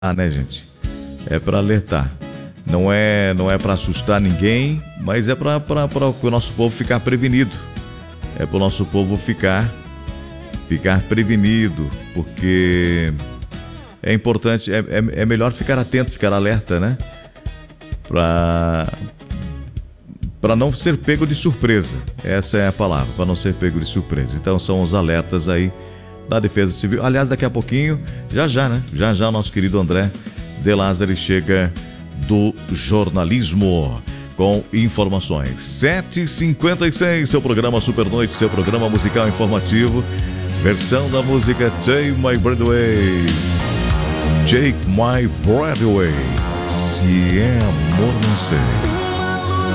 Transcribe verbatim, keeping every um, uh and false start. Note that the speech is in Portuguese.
Ah, né, gente? É para alertar. Não é, não é para assustar ninguém, mas é para o nosso povo ficar prevenido. É para o nosso povo ficar, ficar prevenido, porque é importante, é, é, é melhor ficar atento, ficar alerta, né? Para para não ser pego de surpresa. Essa é a palavra, para não ser pego de surpresa. Então são os alertas aí da Defesa Civil. Aliás, daqui a pouquinho, já já, né? Já já o nosso querido André de Lázari chega do jornalismo com informações. sete e cinquenta e seis, seu programa Super Noite, seu programa musical informativo, versão da música Take My Breath Away. Take My Breath Away. Se é amor, não sei.